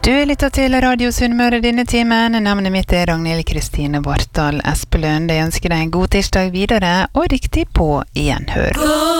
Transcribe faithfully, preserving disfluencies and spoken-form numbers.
Du lytter til Radio Sunnmøre denne timen. Navnet mitt er Ragnhild Kristine Vartdal Espelund. Jeg ønsker deg en god tirsdag videre, og riktig på gjenhør.